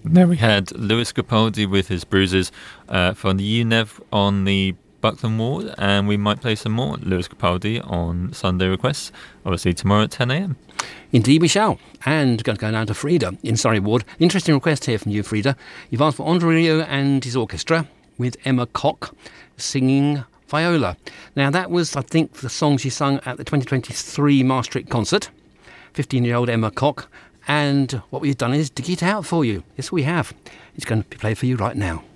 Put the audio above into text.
There we had Lewis Capaldi with his Bruises from the UNEV on the Buckland Ward, and we might play some more Lewis Capaldi on Sunday Requests, obviously tomorrow at 10 a.m. Indeed we shall. And going to go down to Frida in Surrey Ward. Interesting request here from you, Frida. You've asked for Andre Rieu and his orchestra with Emma Koch singing Viola. Now that was, I think, the song she sung at the 2023 Maastricht concert. 15-year-old Emma Koch. And what we've done is dig it out for you. Yes, we have. It's going to be played for you right now.